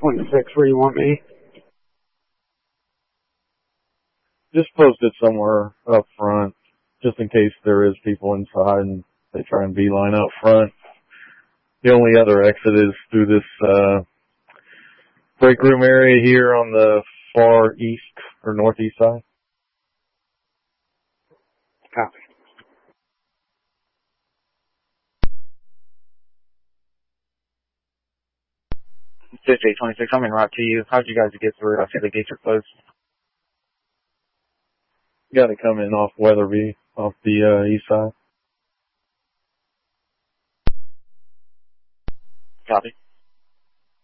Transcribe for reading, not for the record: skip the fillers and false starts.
26, where you want me? Just post it somewhere up front, just in case there is people inside and they try and beeline out front. The only other exit is through this break room area here on the far east or northeast side. Copy. This is J26. I'm en route to you. How'd you guys get through? I see the gates are closed. You got to come in off Weatherby, off the east side. Copy.